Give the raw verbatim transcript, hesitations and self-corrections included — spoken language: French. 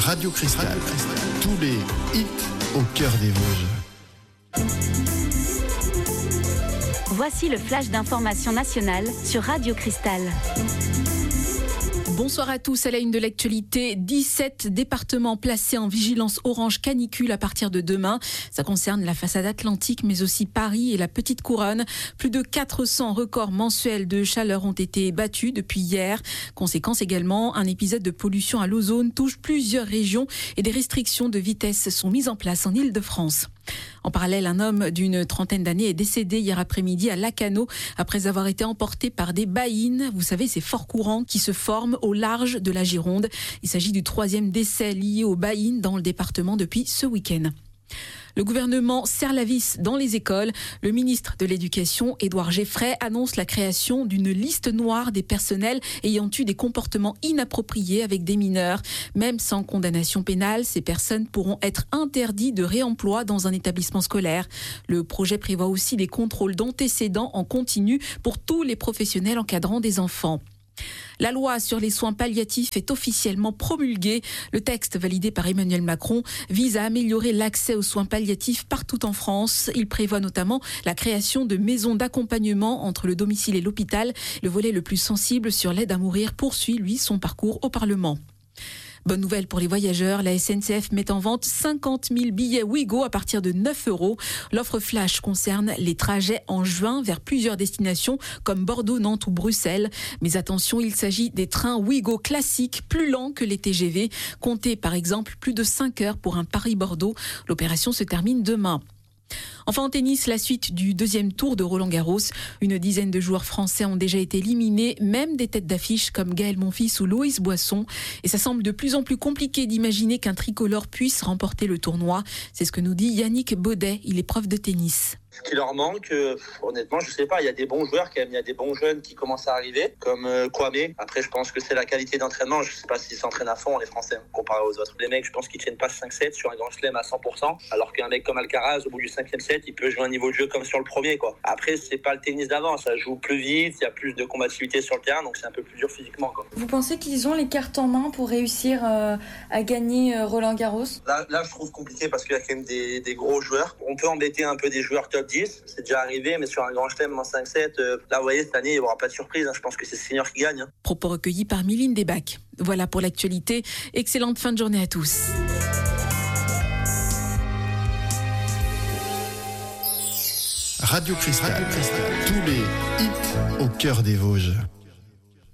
Radio Cristal. Tous les hits au cœur des Vosges. Voici le flash d'information nationale sur Radio Cristal. Bonsoir à tous. À la une de l'actualité, dix-sept départements placés en vigilance orange canicule à partir de demain. Ça concerne la façade atlantique, mais aussi Paris et la Petite Couronne. Plus de quatre cents records mensuels de chaleur ont été battus depuis hier. Conséquence également, un épisode de pollution à l'ozone touche plusieurs régions et des restrictions de vitesse sont mises en place en Île-de-France. En parallèle, un homme d'une trentaine d'années est décédé hier après-midi à Lacanau après avoir été emporté par des baïnes. Vous savez, ces forts courants qui se forment au large de la Gironde. Il s'agit du troisième décès lié aux baïnes dans le département depuis ce week-end. Le gouvernement serre la vis dans les écoles. Le ministre de l'Éducation, Édouard Geffray, annonce la création d'une liste noire des personnels ayant eu des comportements inappropriés avec des mineurs. Même sans condamnation pénale, ces personnes pourront être interdites de réemploi dans un établissement scolaire. Le projet prévoit aussi des contrôles d'antécédents en continu pour tous les professionnels encadrant des enfants. La loi sur les soins palliatifs est officiellement promulguée. Le texte validé par Emmanuel Macron vise à améliorer l'accès aux soins palliatifs partout en France. Il prévoit notamment la création de maisons d'accompagnement entre le domicile et l'hôpital. Le volet le plus sensible sur l'aide à mourir poursuit, lui, son parcours au Parlement. Bonne nouvelle pour les voyageurs, la S N C F met en vente cinquante mille billets Ouigo à partir de neuf euros. L'offre flash concerne les trajets en juin vers plusieurs destinations comme Bordeaux, Nantes ou Bruxelles. Mais attention, il s'agit des trains Ouigo classiques plus lents que les T G V. Comptez par exemple plus de cinq heures pour un Paris-Bordeaux. L'opération se termine demain. Enfin en tennis, la suite du deuxième tour de Roland-Garros. Une dizaine de joueurs français ont déjà été éliminés, même des têtes d'affiche comme Gaël Monfils ou Loïs Boisson. Et ça semble de plus en plus compliqué d'imaginer qu'un tricolore puisse remporter le tournoi. C'est ce que nous dit Yannick Baudet, il est prof de tennis. Ce qui leur manque, euh, honnêtement, je sais pas, il y a des bons joueurs quand même, il y a des bons jeunes qui commencent à arriver, comme euh, Kwame. Après, je pense que c'est la qualité d'entraînement, je sais pas s'ils s'entraînent à fond, les Français, comparé aux autres. Les mecs, je pense qu'ils tiennent pas cinq sept sur un grand chelem à cent pour cent, alors qu'un mec comme Alcaraz, au bout du cinquième set, il peut jouer un niveau de jeu comme sur le premier, quoi. Après, c'est pas le tennis d'avant, ça joue plus vite, il y a plus de combativité sur le terrain, donc c'est un peu plus dur physiquement, quoi. Vous pensez qu'ils ont les cartes en main pour réussir euh, à gagner euh, Roland-Garros ? Là, là, je trouve compliqué parce qu'il y a quand même des, des gros joueurs. On peut embêter un peu des joueurs top dix, c'est déjà arrivé, mais sur un grand chelem en cinq sept, euh, là, vous voyez, cette année, il n'y aura pas de surprise. Hein. Je pense que c'est Senior qui gagne. Hein. Propos recueillis par Miline Desbacs. Voilà pour l'actualité. Excellente fin de journée à tous. Radio Cristal. Tous les hits au cœur des Vosges.